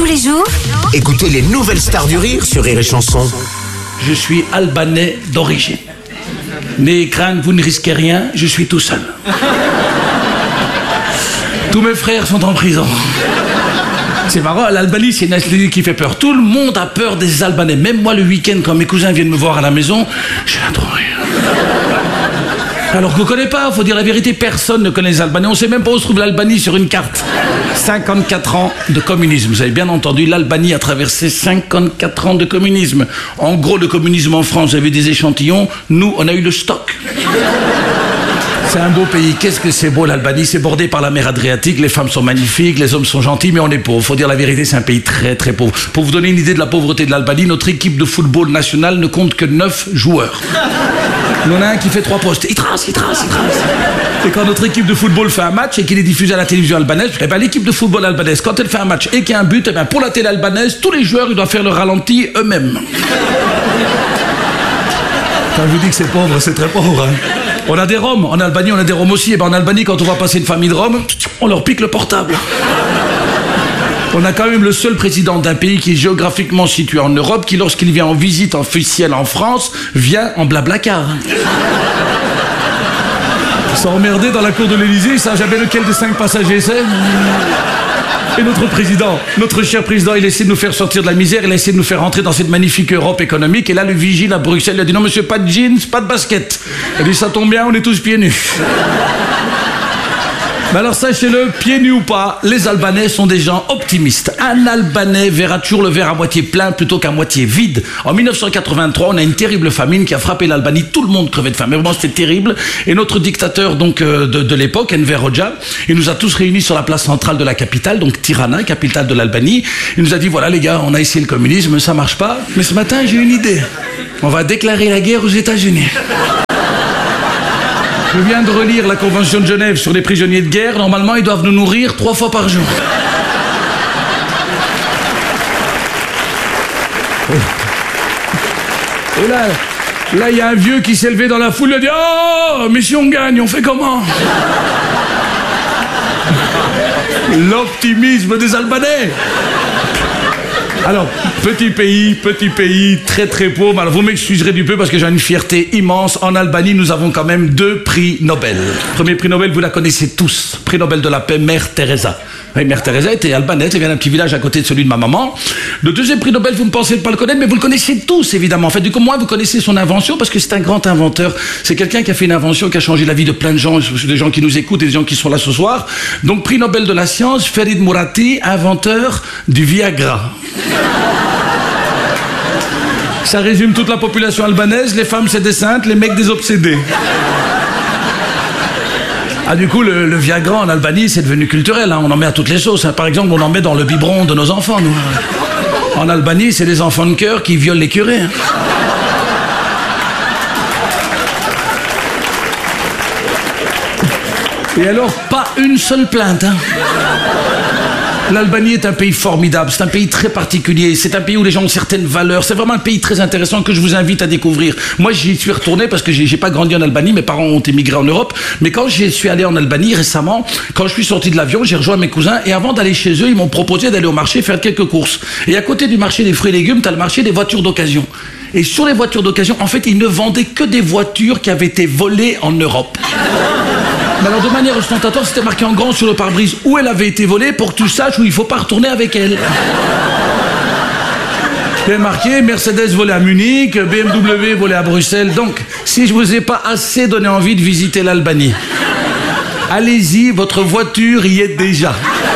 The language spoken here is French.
Tous les jours, Écoutez les nouvelles stars du rire sur Rire et Chanson. Je suis albanais d'origine. N'ayez crainte, vous ne risquez rien, je suis tout seul. Tous mes frères sont en prison. C'est marrant, l'Albanie, c'est une nationalité qui fait peur. Tout le monde a peur des Albanais. Même moi, le week-end, quand mes cousins viennent me voir à la maison, j'ai un trop rire. Alors qu'on ne connaît pas, faut dire la vérité, personne ne connaît les Albanais. On ne sait même pas où se trouve l'Albanie sur une carte. 54 ans de communisme. Vous avez bien entendu, l'Albanie a traversé 54 ans de communisme. En gros, le communisme en France, vous avez des échantillons. Nous, on a eu le stock. C'est un beau pays. Qu'est-ce que c'est beau, l'Albanie. C'est bordé par la mer Adriatique. Les femmes sont magnifiques, les hommes sont gentils, mais on est pauvre. Faut dire la vérité, c'est un pays très très pauvre. Pour vous donner une idée de la pauvreté de l'Albanie, notre équipe de football national ne compte que 9 joueurs. Il y en a un qui fait 3 postes. Il trace. Et quand notre équipe de football fait un match et qu'il est diffusé à la télévision albanaise, eh ben, l'équipe de football albanaise, quand elle fait un match et qu'il y a un but, eh ben, pour la télé albanaise, tous les joueurs ils doivent faire le ralenti eux-mêmes. Quand je vous dis que c'est pauvre, c'est très pauvre. Hein. On a des Roms. En Albanie, on a des Roms aussi. Et ben, en Albanie, quand on va passer une famille de Roms, on leur pique le portable. On a quand même le seul président d'un pays qui est géographiquement situé en Europe, qui, lorsqu'il vient en visite officielle en France, vient en blablacar. Ils sont emmerdés dans la cour de l'Élysée, ils ne savent jamais lequel des 5 passagers c'est. Et notre président, notre cher président, il essaie de nous faire sortir de la misère, il essaie de nous faire rentrer dans cette magnifique Europe économique. Et là, le vigile à Bruxelles, il a dit non monsieur, pas de jeans, pas de basket. Il a dit ça tombe bien, on est tous pieds nus. Mais alors sachez-le, pieds nus ou pas, les Albanais sont des gens optimistes. Un Albanais verra toujours le verre à moitié plein plutôt qu'à moitié vide. En 1983, on a une terrible famine qui a frappé l'Albanie. Tout le monde crevait de faim. Mais vraiment, c'était terrible. Et notre dictateur donc de l'époque, Enver Hoxha, il nous a tous réunis sur la place centrale de la capitale, donc Tirana, capitale de l'Albanie. Il nous a dit, voilà les gars, on a essayé le communisme, ça marche pas. Mais ce matin, j'ai une idée. On va déclarer la guerre aux États-Unis. Je viens de relire la Convention de Genève sur les prisonniers de guerre. Normalement, ils doivent nous nourrir 3 fois par jour. Et là, il y a un vieux qui s'est levé dans la foule. Il a dit « Oh, mais si on gagne, on fait comment ?» L'optimisme des Albanais. Alors, petit pays, très très pauvre. Alors, vous m'excuserez du peu parce que j'ai une fierté immense. En Albanie, nous avons quand même 2 prix Nobel. Premier prix Nobel, vous la connaissez tous. Prix Nobel de la paix, Mère Teresa. Oui, Mère Teresa était albanaise, elle vient d'un petit village à côté de celui de ma maman. Le deuxième prix Nobel, vous ne pensez pas le connaître, mais vous le connaissez tous, évidemment. En fait, du coup, moi, vous connaissez son invention parce que c'est un grand inventeur. C'est quelqu'un qui a fait une invention qui a changé la vie de plein de gens, des gens qui nous écoutent et des gens qui sont là ce soir. Donc, prix Nobel de la science, Ferid Mourati, inventeur du Viagra. Ça résume toute la population albanaise. Les femmes, c'est des saintes, les mecs, des obsédés. Ah, du coup, le Viagra en Albanie, c'est devenu culturel. Hein. On en met à toutes les sauces. Hein. Par exemple, on en met dans le biberon de nos enfants, nous. En Albanie, c'est les enfants de cœur qui violent les curés. Hein. Et alors, pas une seule plainte. Hein. L'Albanie est un pays formidable, c'est un pays très particulier, c'est un pays où les gens ont certaines valeurs, c'est vraiment un pays très intéressant que je vous invite à découvrir. Moi j'y suis retourné parce que j'ai pas grandi en Albanie, mes parents ont émigré en Europe, mais quand je suis allé en Albanie récemment, quand je suis sorti de l'avion, j'ai rejoint mes cousins et avant d'aller chez eux, ils m'ont proposé d'aller au marché faire quelques courses. Et à côté du marché des fruits et légumes, t'as le marché des voitures d'occasion. Et sur les voitures d'occasion, en fait, ils ne vendaient que des voitures qui avaient été volées en Europe. Mais alors de manière ostentatoire, c'était marqué en grand sur le pare-brise où elle avait été volée pour que tu saches où il ne faut pas retourner avec elle. Il y a marqué Mercedes volée à Munich, BMW volée à Bruxelles. Donc, si je vous ai pas assez donné envie de visiter l'Albanie, allez-y, votre voiture y est déjà.